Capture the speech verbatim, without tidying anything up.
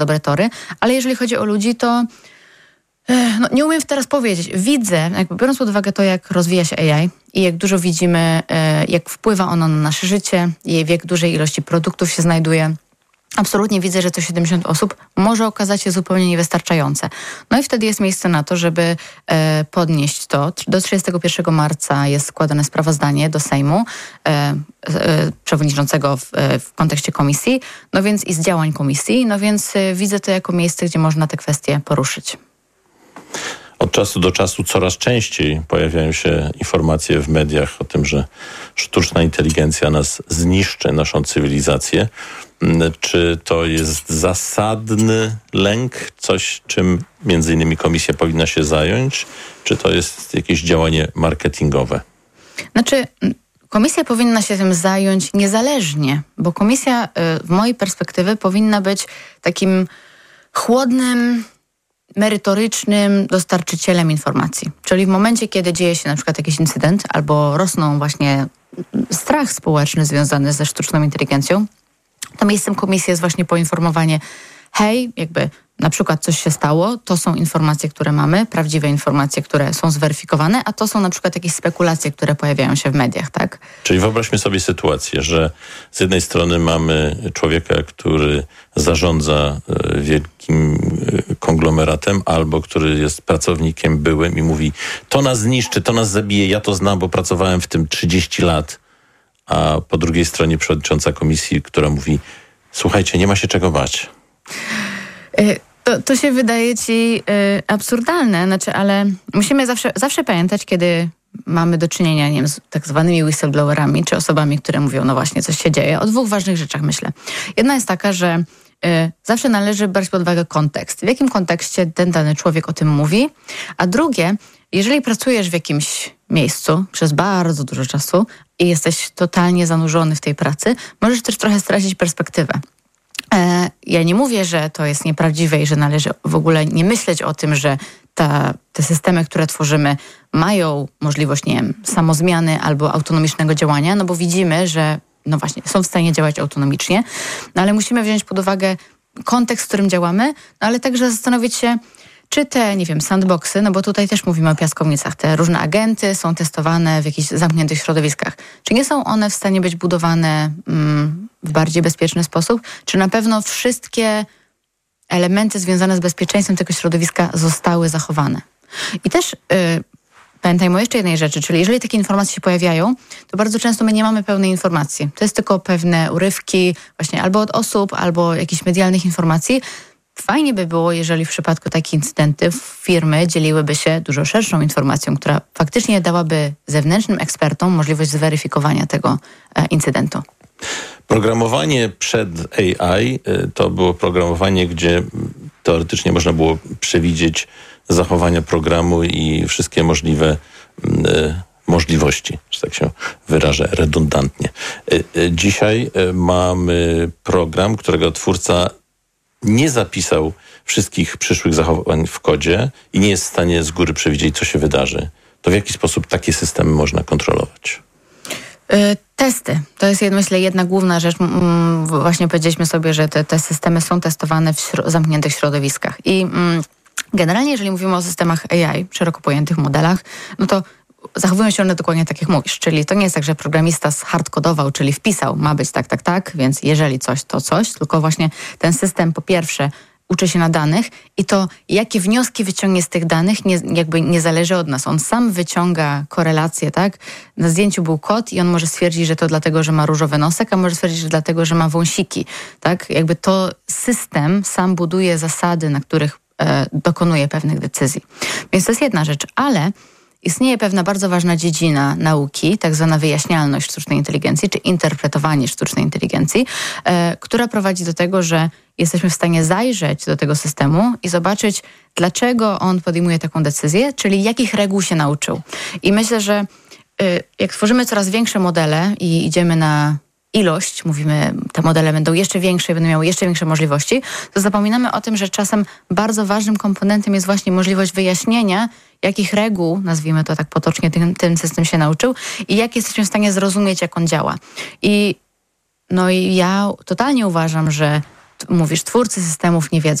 dobre tory, ale jeżeli chodzi o ludzi, to no, nie umiem teraz powiedzieć. Widzę, jakby biorąc pod uwagę to, jak rozwija się A I i jak dużo widzimy, jak wpływa ono na nasze życie i w jak dużej ilości produktów się znajduje, absolutnie widzę, że to siedemdziesiąt osób może okazać się zupełnie niewystarczające. No i wtedy jest miejsce na to, żeby e, podnieść to. Do trzydziestego pierwszego marca jest składane sprawozdanie do Sejmu e, e, przewodniczącego w, e, w kontekście komisji, no więc i z działań komisji, no więc e, widzę to jako miejsce, gdzie można te kwestie poruszyć. Od czasu do czasu coraz częściej pojawiają się informacje w mediach o tym, że sztuczna inteligencja nas zniszczy, naszą cywilizację. Czy to jest zasadny lęk, coś, czym między innymi komisja powinna się zająć? Czy to jest jakieś działanie marketingowe? Znaczy, komisja powinna się tym zająć niezależnie, bo komisja w mojej perspektywy powinna być takim chłodnym, merytorycznym dostarczycielem informacji. Czyli w momencie, kiedy dzieje się na przykład jakiś incydent albo rosną właśnie strach społeczny związany ze sztuczną inteligencją, to miejscem komisji jest właśnie poinformowanie, hej, jakby na przykład coś się stało, to są informacje, które mamy, prawdziwe informacje, które są zweryfikowane, a to są na przykład jakieś spekulacje, które pojawiają się w mediach, tak? Czyli wyobraźmy sobie sytuację, że z jednej strony mamy człowieka, który zarządza wielkim konglomeratem, albo który jest pracownikiem byłym i mówi, to nas zniszczy, to nas zabije, ja to znam, bo pracowałem w tym trzydzieści lat. A po drugiej stronie przewodnicząca komisji, która mówi, słuchajcie, nie ma się czego bać. To, to się wydaje ci y, absurdalne, znaczy, ale musimy zawsze, zawsze pamiętać, kiedy mamy do czynienia, nie wiem, z tak zwanymi whistleblowerami, czy osobami, które mówią, no właśnie, coś się dzieje. O dwóch ważnych rzeczach myślę. Jedna jest taka, że y, zawsze należy brać pod uwagę kontekst. W jakim kontekście ten dany człowiek o tym mówi. A drugie, jeżeli pracujesz w jakimś miejscu przez bardzo dużo czasu i jesteś totalnie zanurzony w tej pracy, możesz też trochę stracić perspektywę. Ja nie mówię, że to jest nieprawdziwe i że należy w ogóle nie myśleć o tym, że ta, te systemy, które tworzymy, mają możliwość, nie wiem, samozmiany albo autonomicznego działania, no bo widzimy, że no właśnie, są w stanie działać autonomicznie, no ale musimy wziąć pod uwagę kontekst, w którym działamy, no ale także zastanowić się, czy te, nie wiem, sandboxy, no bo tutaj też mówimy o piaskownicach, te różne agenty są testowane w jakichś zamkniętych środowiskach. Czy nie są one w stanie być budowane mm, w bardziej bezpieczny sposób? Czy na pewno wszystkie elementy związane z bezpieczeństwem tego środowiska zostały zachowane? I też yy, pamiętajmy o jeszcze jednej rzeczy, czyli jeżeli takie informacje się pojawiają, to bardzo często my nie mamy pełnej informacji. To jest tylko pewne urywki właśnie albo od osób, albo jakichś medialnych informacji. Fajnie by było, jeżeli w przypadku takich incydentów firmy dzieliłyby się dużo szerszą informacją, która faktycznie dałaby zewnętrznym ekspertom możliwość zweryfikowania tego e, incydentu. Programowanie przed A I to było programowanie, gdzie teoretycznie można było przewidzieć zachowania programu i wszystkie możliwe y, możliwości, że tak się wyrażę redundantnie. Y, y, dzisiaj y, mamy program, którego twórca nie zapisał wszystkich przyszłych zachowań w kodzie i nie jest w stanie z góry przewidzieć, co się wydarzy. To w jaki sposób takie systemy można kontrolować? Yy, testy. To jest, myślę, jedna główna rzecz. Mm, właśnie powiedzieliśmy sobie, że te, te systemy są testowane w śro- zamkniętych środowiskach. I mm, generalnie, jeżeli mówimy o systemach A I, szeroko pojętych modelach, no to zachowują się one dokładnie tak, jak mówisz. Czyli to nie jest tak, że programista zhardkodował, czyli wpisał, ma być tak, tak, tak, więc jeżeli coś, to coś, tylko właśnie ten system po pierwsze uczy się na danych i to, jakie wnioski wyciągnie z tych danych, nie, jakby nie zależy od nas. On sam wyciąga korelacje, tak? Na zdjęciu był kot i on może stwierdzić, że to dlatego, że ma różowy nosek, a może stwierdzić, że dlatego, że ma wąsiki, tak? Jakby to system sam buduje zasady, na których e, dokonuje pewnych decyzji. Więc to jest jedna rzecz, ale istnieje pewna bardzo ważna dziedzina nauki, tak zwana wyjaśnialność sztucznej inteligencji, czy interpretowanie sztucznej inteligencji, e, która prowadzi do tego, że jesteśmy w stanie zajrzeć do tego systemu i zobaczyć, dlaczego on podejmuje taką decyzję, czyli jakich reguł się nauczył. I myślę, że y, jak tworzymy coraz większe modele i idziemy na ilość, mówimy, te modele będą jeszcze większe, będą miały jeszcze większe możliwości, to zapominamy o tym, że czasem bardzo ważnym komponentem jest właśnie możliwość wyjaśnienia, jakich reguł, nazwijmy to tak potocznie, ten, ten system się nauczył i jak jesteśmy w stanie zrozumieć, jak on działa. I no i ja totalnie uważam, że mówisz, twórcy systemów nie wiedzą.